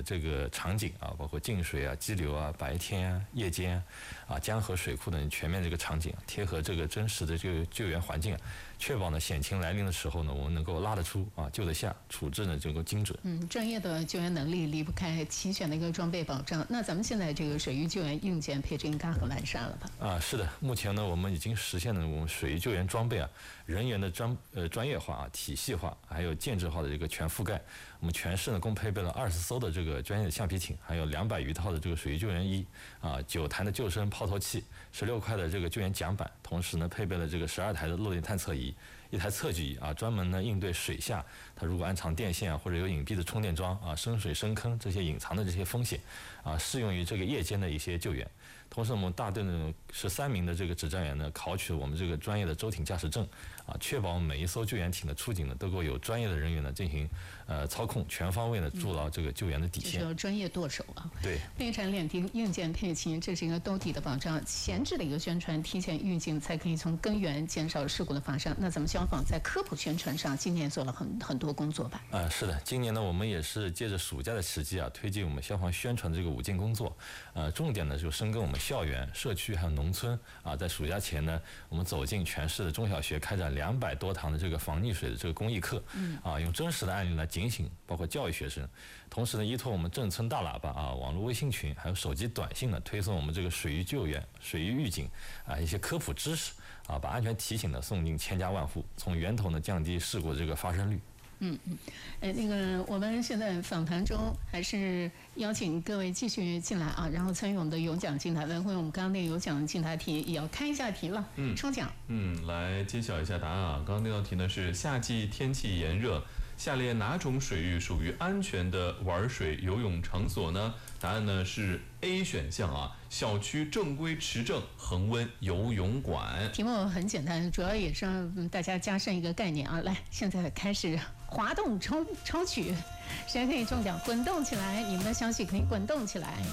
这个场景啊，包括进水啊、激流啊、白天啊、夜间啊、江河水库等全面这个场景，贴合这个真实的这个救援环境，确保呢险情来临的时候呢，我们能够拉得出啊、救得下，处置呢能够精准。 专业的救援能力离不开齐全的一个装备保障。那咱们现在这个水域救援硬件配置应该很完善了吧？ 啊，是的，目前呢，我们已经实现了我们水域救援装备啊人员的专业化啊、体系化，还有建制化的这个全覆盖。我们全市呢共配备了20艘的这个专业的橡皮艇，还有200余套的这个水域救援衣啊，9台的救生抛投器，16块的这个救援桨板，同时呢配备了这个12台的落地探测仪，1台测距仪啊，专门呢应对水下它如果安藏电线啊，或者有隐蔽的充电桩啊、深水深坑这些隐藏的这些风险啊，适用于这个夜间的一些救援。同时，我们大队呢13名的这个指战员呢，考取我们这个专业的舟艇驾驶证啊，确保每一艘救援艇的出警呢，都够有专业的人员呢进行操控，全方位的筑牢这个救援的底线。 就是专业舵手啊。 对， 内战练兵，硬件配齐，这是一个兜底的保障。前置的一个宣传，提前预警，才可以从根源减少事故的发生。那咱们消防在科普宣传上，今年做了很多工作吧？ 是的，今年呢，我们也是借着暑假的时机啊，推进我们消防宣传的这个5件工作。重点呢就深耕我们校园、社区还有农村啊，在暑假前呢，我们走进全市的中小学，开展200多堂的这个防溺水的这个公益课，用真实的案例来警醒，包括教育学生。同时呢，依托我们镇村大喇叭啊、网络微信群，还有手机短信呢，推送我们这个水域救援、水域预警啊一些科普知识啊，把安全提醒呢送进千家万户，从源头呢降低事故这个发生率。 那个我们现在访谈中还是邀请各位继续进来啊，然后参与我们的有奖竞答。等会我们刚刚那个有奖竞答题也要开一下题了，抽奖。 来揭晓一下答案啊。刚刚那道题呢是夏季天气炎热，下列哪种水域属于安全的玩水游泳场所呢？答案呢是 A 选项啊，小区正规持证恒温游泳馆。 题目很简单，主要也是让大家加深一个概念啊。来，现在开始滑动抽取，谁可以中奖？滚动起来，你们的消息可以滚动起来。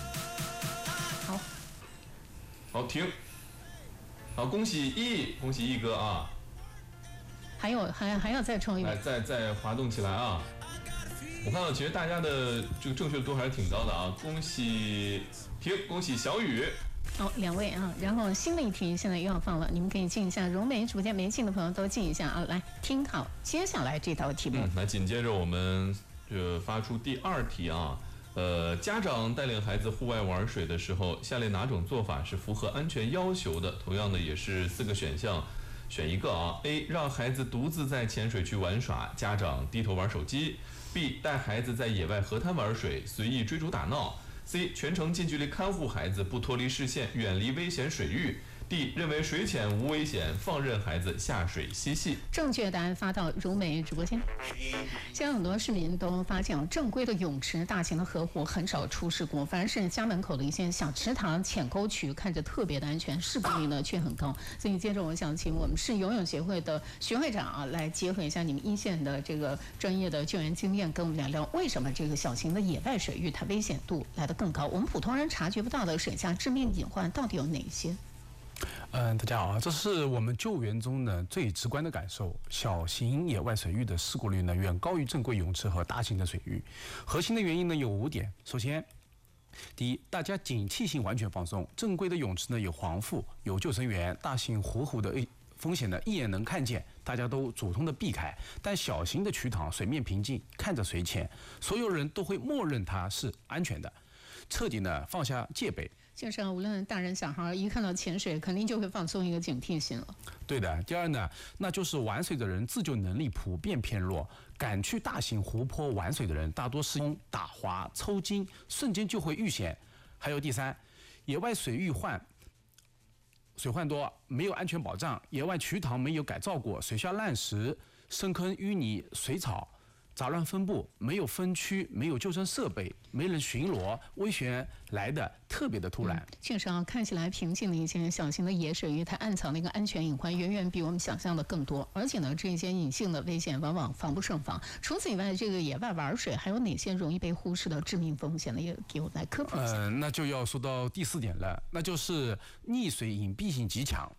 好，停。好，恭喜易哥啊！ 还要再抽一遍， 再滑动起来啊！我看到其实大家的这个正确度还是挺高的啊！恭喜小雨。 2位啊，然后新的一题现在又要放了，你们可以进一下融媒直播间，没进的朋友都进一下啊！来听好接下来这道题目。 那紧接着我们发出第2题啊。家长带领孩子户外玩水的时候，下列哪种做法是符合安全要求的？同样的也是4个选项。选一个啊 ，A 让孩子独自在浅水区玩耍，家长低头玩手机 ；B 带孩子在野外河滩玩水，随意追逐打闹 ；C 全程近距离看护孩子，不脱离视线，远离危险水域。D 认为水浅无危险，放任孩子下水嬉戏。 正确答案发到如美直播间。现在很多市民都发现，正规的泳池、大型的河湖很少出事故，反而是家门口的一些小池塘、浅沟渠看着特别的安全，事故率呢却很高。所以接着我想请我们市游泳协会的徐会长啊，来结合一下你们一线的这个专业的救援经验，跟我们聊聊为什么这个小型的野外水域它危险度来得更高？我们普通人察觉不到的水下致命隐患到底有哪些？ 大家好啊，这是我们救援中呢最直观的感受。小型野外水域的事故率呢远高于正规泳池和大型的水域。核心的原因呢有5点。首先，第一，大家警惕性完全放松。正规的泳池呢有防护、有救生员，大型湖的风险呢一眼能看见，大家都主动的避开。但小型的渠塘水面平静，看着水浅，所有人都会默认它是安全的，彻底呢放下戒备。 就是无论大人小孩，一看到潜水，肯定就会放松一个警惕心了。 对的。第二呢，那就是玩水的人自救能力普遍偏弱，敢去大型湖泊玩水的人，大多是打滑、抽筋，瞬间就会遇险。还有第三，野外水域水患多，没有安全保障，野外渠塘没有改造过，水下烂石、深坑、淤泥、水草杂乱分布，没有分区，没有救生设备，没人巡逻，危险来的特别的突然。 确实啊，看起来平静的一些小型的野水域，它暗藏的一个安全隐患远远比我们想象的更多。而且呢，这些隐性的危险往往防不胜防。除此以外，这个野外玩水还有哪些容易被忽视的致命风险呢？也给我们来科普一下。 那就要说到第4点了，那就是溺水隐蔽性极强。